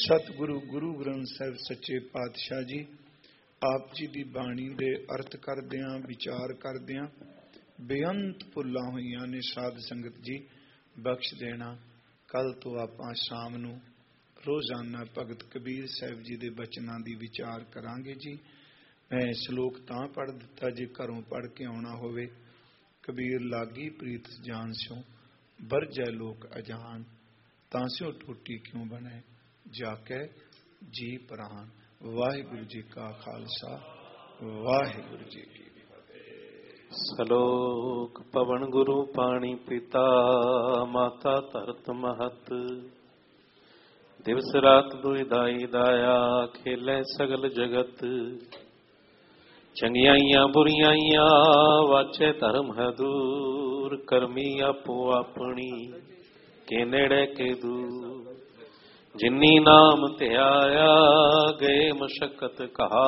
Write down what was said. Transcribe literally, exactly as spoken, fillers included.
ਸਤਿਗੁਰੂ ਗੁਰੂ ਗ੍ਰੰਥ ਸਾਹਿਬ ਸੱਚੇ ਪਾਤਸ਼ਾਹ ਜੀ ਆਪ ਜੀ ਦੀ ਬਾਣੀ ਦੇ ਅਰਥ ਕਰਦਿਆਂ ਵਿਚਾਰ ਕਰਦਿਆਂ ਬੇਅੰਤ ਭੁੱਲਾਂ ਹੋਈਆਂ ਨੇ ਸਾਧ ਸੰਗਤ ਜੀ ਬਖਸ਼ ਦੇਣਾ। ਕੱਲ ਤੋਂ ਆਪਾਂ ਸ਼ਾਮ ਨੂੰ ਰੋਜ਼ਾਨਾ ਭਗਤ ਕਬੀਰ ਸਾਹਿਬ ਜੀ ਦੇ ਬਚਨਾਂ ਦੀ ਵਿਚਾਰ ਕਰਾਂਗੇ ਜੀ। ਮੈਂ ਸ਼ਲੋਕ ਤਾਂ ਪੜ੍ਹ ਦਿੱਤਾ ਜੇ ਘਰੋਂ ਪੜ੍ਹ ਕੇ ਆਉਣਾ ਹੋਵੇ। ਕਬੀਰ ਲਾਗੀ ਪ੍ਰੀਤ ਜਾਨ ਸਿਓ ਵਰਜੈ ਲੋਕ ਅਜਾਨ, ਤਾਂ ਸਿਓ ਟੋਟੀ ਕਿਉਂ ਬਣੇ ਜਾ ਕੇ ਜੀ ਪ੍ਰਾਨ। ਵਾਹਿਗੁਰੂ ਜੀ ਕਾ ਖਾਲਸਾ ਵਾਹਿਗੁਰੂ ਜੀ ਕੀ ਫਤਿਹ। ਸ਼ਲੋਕ ਪਵਨ ਗੁਰੂ ਪਾਣੀ ਪਿਤਾ ਮਾਤਾ ਧਰਤ ਮਹਤ, ਦਿਵਸ ਰਾਤ ਦੁਇ ਦਾਈ ਦਾਇਆ ਖੇਲੇ ਸਗਲ ਜਗਤ। ਚੰਗਿਆਈਆਂ ਬੁਰੀਆਈਆਂ ਵਾਚੇ ਧਰਮ ਹੈ ਦੂਰ, ਕਰਮੀ ਆਪੋ ਆਪਣੀ ਕੇ ਨੇੜੇ ਕੇ ਦੂਰ। ਜਿਨੀ ਨਾਮ ਧਿਆਇਆ ਗਏ ਮਸ਼ਕਤ ਕਹਾ,